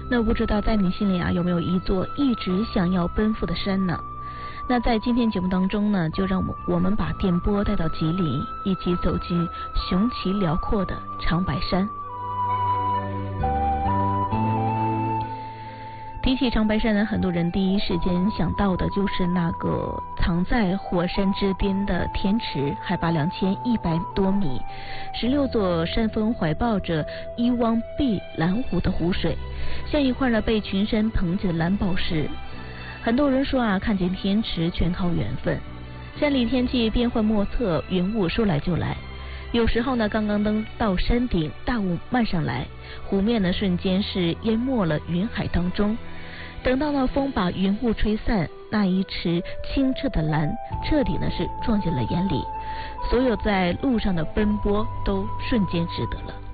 那不知道在你心里有没有一座一直想要奔赴的山呢？那在今天节目当中呢，就让我们把电波带到吉林，一起走进雄奇辽阔的长白山。提起长白山呢，很多人第一时间想到的就是那个藏在火山之巅的天池，海拔2100多米，16座山峰怀抱着一望碧蓝湖的湖水，像一块被群山捧起的蓝宝石。很多人说看见天池全靠缘分。山里天气变幻莫测，云雾说来就来。有时候呢，刚刚登到山顶，大雾漫上来，湖面呢瞬间是淹没了云海当中。等到那风把云雾吹散，那一池清澈的蓝彻底呢是撞进了眼里，所有在路上的奔波都瞬间值得了。